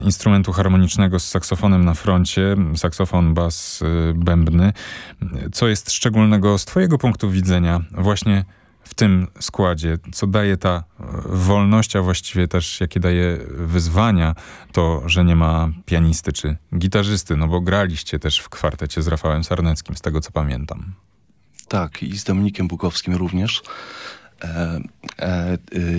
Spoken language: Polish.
instrumentu harmonicznego z saksofonem na froncie, saksofon, bas, bębny. Co jest szczególnego z twojego punktu widzenia właśnie w tym składzie? Co daje ta wolność, a właściwie też jakie daje wyzwania to, że nie ma pianisty czy gitarzysty? No bo graliście też w kwartecie z Rafałem Sarneckim, z tego co pamiętam. Tak, i z Dominikiem Bukowskim również.